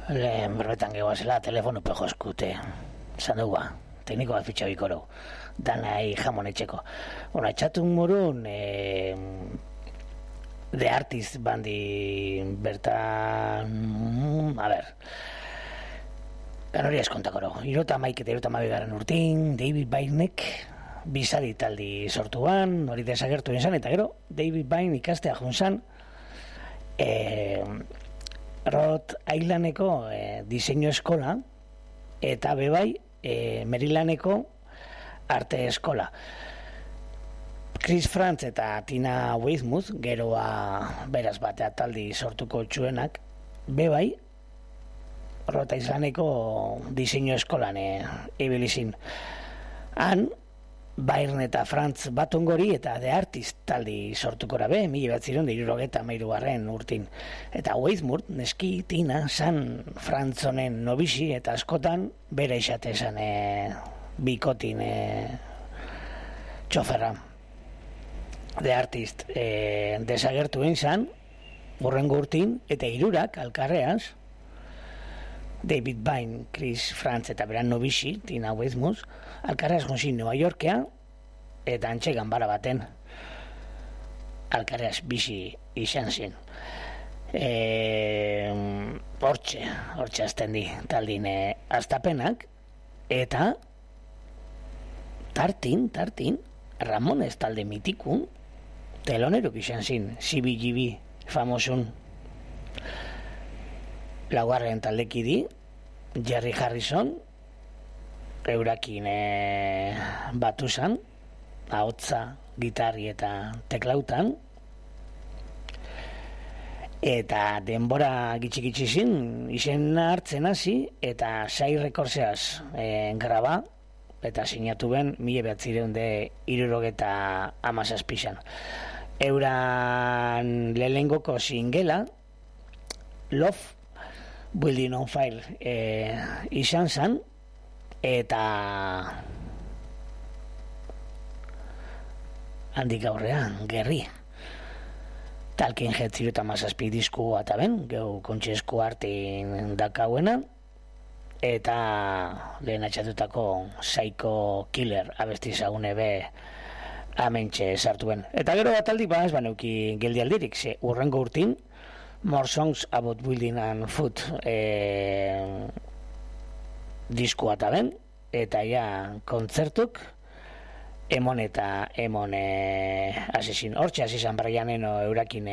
Lehen berbetan gegoazela, telefono pejo eskute. Zan dugu ba, tekniko bat fitxa bikoro. Danai jamon etxeko. Bueno, etxatun morun, The Artist bandi bertan, a ber, hori eskontakoro. Irota maik eta irota mabigaren urtin, David Byrnek, bizari taldi sortuan, hori desagertu izan, eta gero, David Byrne ikastea junzan, Rhode Islandeko diseinu eskola, eta bebai, Marylandeko arte eskola. Chris Frantz eta Tina Weymouth, geroa beraz batea taldi sortuko txuenak, bebai, Rhode Islandeko diseinu eskolan ibilizin. Han, Byrne eta Frantz batongori eta The Artist taldi sortukora be, 1973 urtin. Eta Weymouth, neski, Tina, san Frantz honen nobisi eta askotan bere isate esan bikotin txoferra. The Artist desagertu izan, urrengo urtin, eta hirurak alkarreaz, David Byrne, Chris Frantz eta beran nobisi, Tina Weymouth, alkarreaz gonzin Nueva Yorkea, eta antxe ganbara baten alkarreaz bizi izan zen. Hortxe azten di taldin astapenak, eta tartin, Ramones talde mitikun, teloneruk izan zen, CBGB famosun. Laugarren taldekidi, Jerry Harrison, eurakin batuzan, ahotsa, gitarri eta teklautan, eta denbora gitxik zin, izen hartzen hasi, eta Sai Recordseaz graba, eta sinatu ben 1977. Euran lehengoko singela, Love Building on Fire izan zan, eta handik aurrean, gerri. Talking Heads 77 disku eta ben, geu kontxesku artin dakauena, eta lehen atxatutako Psycho Killer abesti zagune be amentxe sartuen. Eta gero bat aldik ez baneuki geldi aldirik, ze urrengo urtin, More Songs About Building and Food diskua eta ben, eta ja kontzertuk emon eta emon asizin. Hortxe asizan Brianeno eurakin